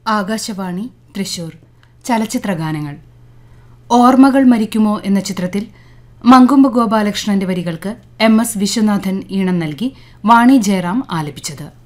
ആകാശവാണി തൃശൂർ ചലച്ചിത്രഗാനങ്ങൾ. ഓർമ്മകൾ മരിക്കുമോ എന്ന ചിത്രത്തിൽ മങ്കൊമ്പ് ഗോപാലകൃഷ്ണന്റെ വരികൾക്ക് എം.എസ്. വിശ്വനാഥൻ ഈണം നൽകി വാണി ജയറാം ആലപിച്ചത്.